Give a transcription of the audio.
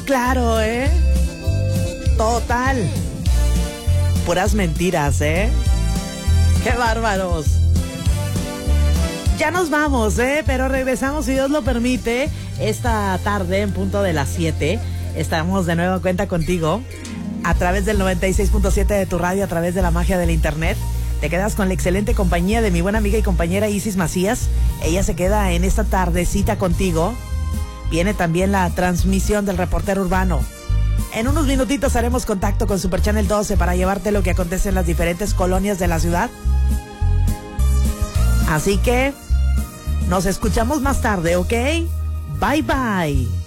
claro, ¿eh? Total. Puras mentiras, ¿eh? ¡Qué bárbaros! Ya nos vamos, pero regresamos, si Dios lo permite, esta tarde en punto de las 7. Estamos de nuevo en cuenta contigo a través del 96.7 de tu radio, a través de la magia del internet. Te quedas con la excelente compañía de mi buena amiga y compañera Isis Macías. Ella se queda en esta tardecita contigo. Viene también la transmisión del reportero urbano. En unos minutitos haremos contacto con Super Channel 12 para llevarte lo que acontece en las diferentes colonias de la ciudad. Así que nos escuchamos más tarde, ¿ok? Bye bye.